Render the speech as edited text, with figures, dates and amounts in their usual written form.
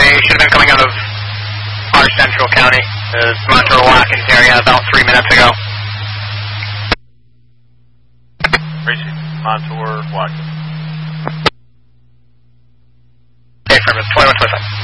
should have been coming out of our Central County, Montour Watkins area, about 3 minutes ago. Tracy, Montour Watkins. Okay, from 2125.